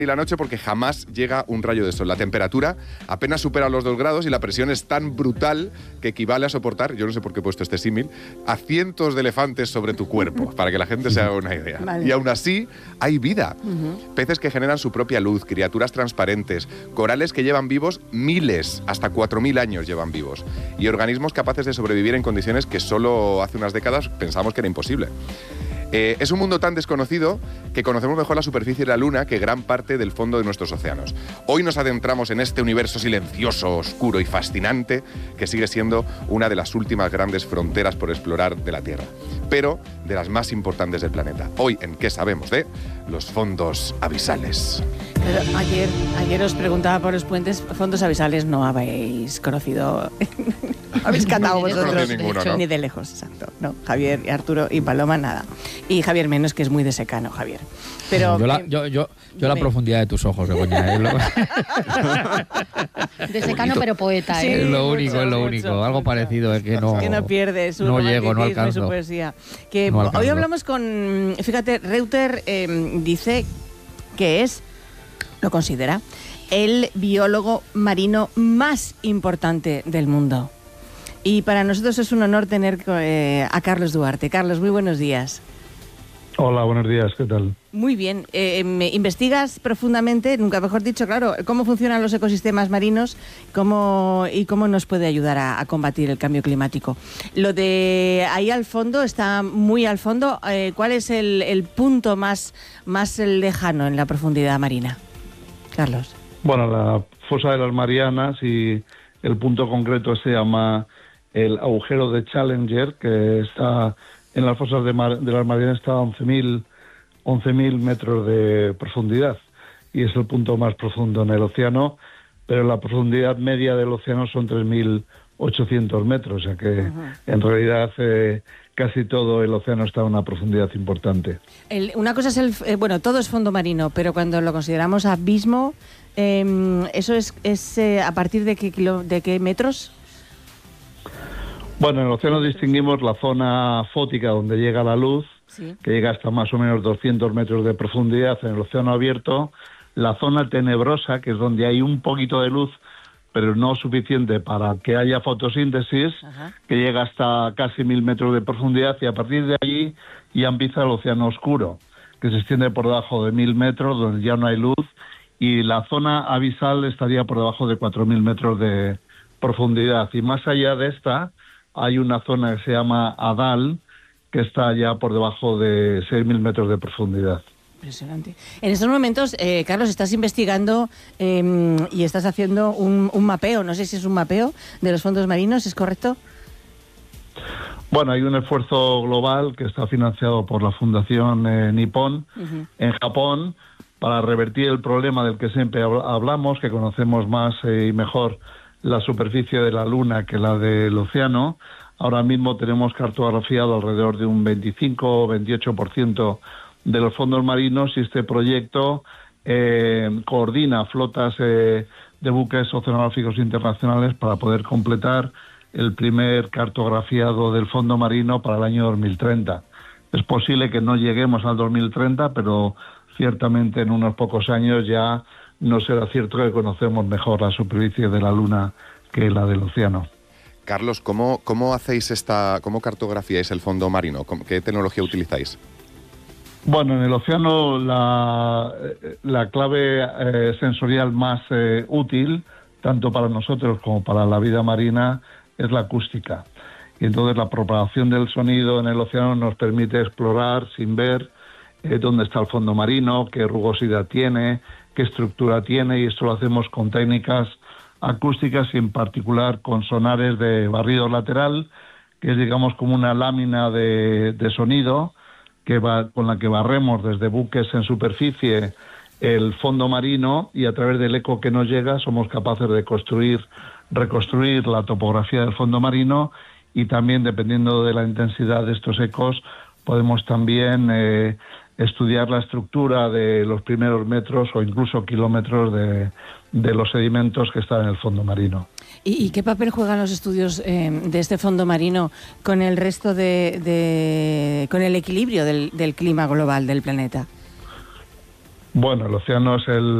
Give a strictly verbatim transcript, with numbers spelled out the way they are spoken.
y la noche porque jamás llega un rayo de sol. La temperatura apenas supera los dos grados y la presión es tan brutal que equivale a soportar, yo no sé por qué he puesto este símil, a cientos de elefantes sobre tu cuerpo, para que la gente se haga una idea. Vale. Y aún así hay vida. Uh-huh. Peces que generan su propia luz, criaturas transparentes, corales que llevan vivos miles, hasta cuatro mil años llevan vivos, y organismos capaces de sobrevivir en condiciones que solo hace unas décadas pensamos que era imposible. Eh, es un mundo tan desconocido que conocemos mejor la superficie de la Luna que gran parte del fondo de nuestros océanos. Hoy nos adentramos en este universo silencioso, oscuro y fascinante que sigue siendo una de las últimas grandes fronteras por explorar de la Tierra, pero de las más importantes del planeta. Hoy, ¿en qué sabemos de los fondos abisales? Pero ayer, ayer os preguntaba por los puentes, fondos abisales no habéis conocido, habéis catado vosotros, no ninguno, ¿no? Ni de lejos, exacto. No, Javier y Arturo y Paloma nada. Y Javier menos, que es muy de secano, Javier. Pero yo la, eh, yo, yo, yo la profundidad de tus ojos, Begoña. ¿eh? De secano pero poeta, ¿eh? Sí, es lo mucho, único, es lo mucho, único. mucho. Algo parecido es que no, que no pierde su no llego, no romanticismo y su alcanzo. poesía. Que No hoy alcanzo. hablamos con, fíjate, Reuter eh, dice que es, lo considera, el biólogo marino más importante del mundo. Y para nosotros es un honor tener eh, a Carlos Duarte. Carlos, muy buenos días. Hola, buenos días, ¿qué tal? Muy bien. Eh, me investigas profundamente, nunca mejor dicho, claro, cómo funcionan los ecosistemas marinos cómo, y cómo nos puede ayudar a, a combatir el cambio climático. Lo de ahí al fondo, está muy al fondo. Eh, ¿Cuál es el, el punto más, más lejano en la profundidad marina? Carlos. Bueno, la fosa de las Marianas, y el punto concreto se llama el agujero de Challenger, que está en las fosas de, Mar- de las Marianas, está a once mil metros de profundidad, y es el punto más profundo en el océano, pero la profundidad media del océano son tres mil ochocientos metros, o sea que uh-huh. en realidad eh, casi todo el océano está a una profundidad importante. El, una cosa es el... Eh, bueno, todo es fondo marino, pero cuando lo consideramos abismo, eh, ¿eso es, es eh, a partir de qué, kilo, de qué metros? Bueno, en el océano distinguimos la zona fótica, donde llega la luz, sí, que llega hasta más o menos doscientos metros de profundidad en el océano abierto, la zona tenebrosa, que es donde hay un poquito de luz, pero no suficiente para que haya fotosíntesis, ajá, que llega hasta casi mil metros de profundidad, y a partir de allí ya empieza el océano oscuro, que se extiende por debajo de mil metros, donde ya no hay luz, y la zona abisal estaría por debajo de cuatro mil metros de profundidad. Y más allá de esta hay una zona que se llama Adal, que está ya por debajo de seis mil metros de profundidad. Impresionante. En estos momentos, eh, Carlos, estás investigando eh, y estás haciendo un, un mapeo, no sé si es un mapeo de los fondos marinos, ¿es correcto? Bueno, hay un esfuerzo global que está financiado por la Fundación eh, Nippon uh-huh. en Japón, para revertir el problema del que siempre hablamos, que conocemos más eh, y mejor la superficie de la Luna que la del océano. Ahora mismo tenemos cartografiado alrededor de un veinticinco o veintiocho por ciento de los fondos marinos, y este proyecto eh, coordina flotas eh, de buques oceanográficos internacionales para poder completar el primer cartografiado del fondo marino para el año dos mil treinta. Es posible que no lleguemos al dos mil treinta, pero ciertamente en unos pocos años ya no será cierto que conocemos mejor la superficie de la Luna que la del océano. Carlos, ¿cómo, cómo hacéis esta, cómo cartografiáis el fondo marino? ¿Qué tecnología utilizáis? Bueno, en el océano la, la clave eh, sensorial más eh, útil, tanto para nosotros como para la vida marina, es la acústica. Y entonces la propagación del sonido en el océano nos permite explorar sin ver eh, dónde está el fondo marino, qué rugosidad tiene, qué estructura tiene, y esto lo hacemos con técnicas acústicas y en particular con sonares de barrido lateral, que es, digamos, como una lámina de, de sonido que va, con la que barremos desde buques en superficie el fondo marino, y a través del eco que nos llega somos capaces de construir, reconstruir la topografía del fondo marino, y también, dependiendo de la intensidad de estos ecos, podemos también eh, estudiar la estructura de los primeros metros o incluso kilómetros de, de los sedimentos que están en el fondo marino. ¿Y, y qué papel juegan los estudios eh, de este fondo marino con el resto de, de con el equilibrio del, del clima global del planeta? Bueno, el océano es el